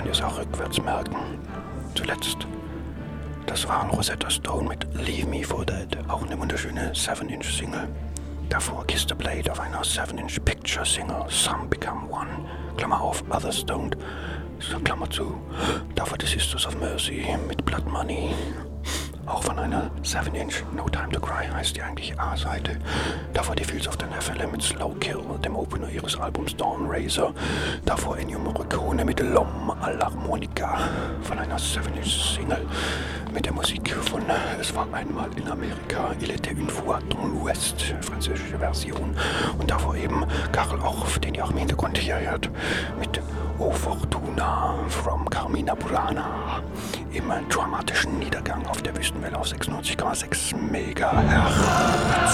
könnt ihr es auch rückwärts merken. Zuletzt, das waren Rosetta Stone mit Leave Me for Dead, auch eine wunderschöne 7-Inch-Single. Davor Kiss the Blade auf einer 7-Inch Picture Single, Some Become One, Klammer auf, Others Don't, Klammer zu. Davor The Sisters of Mercy mit Blood Money, auch von einer 7-Inch, No Time to Cry heißt die eigentlich A-Seite. Davor die Fields of the Nephilim mit Slow Kill, dem Opener ihres Albums Dawn Razor. Davor Ennio Morricone mit L'Homme à l'Harmonica von einer 7-Inch Single mit der Musik von Es war einmal in Amerika, Il était une fois dans l'Ouest, französische Version. Und davor eben Karl Orff, den ihr auch im Hintergrund hier hört, mit O Fortuna from Carmina Burana im dramatischen Niedergang auf der Wüstenwelle auf 96,6 Megahertz.